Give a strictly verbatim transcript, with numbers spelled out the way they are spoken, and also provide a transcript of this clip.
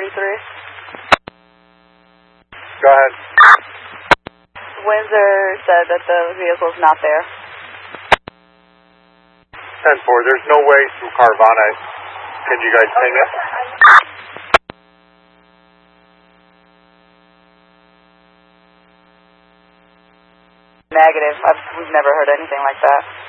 forty-three. Go ahead. Windsor said that the vehicle's not there. ten four, there's no way from Carvana. Can you guys ping it? Negative. I've, we've never heard anything like that.